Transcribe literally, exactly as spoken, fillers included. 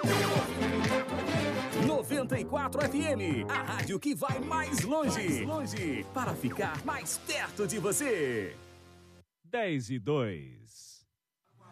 noventa e quatro F M, a rádio que vai mais longe, mais longe, para ficar mais perto de você. dez e dois.